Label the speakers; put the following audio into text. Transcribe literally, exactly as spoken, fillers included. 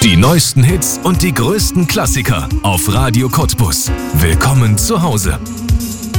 Speaker 1: Die neuesten Hits und die größten Klassiker auf Radio Cottbus. Willkommen zu Hause.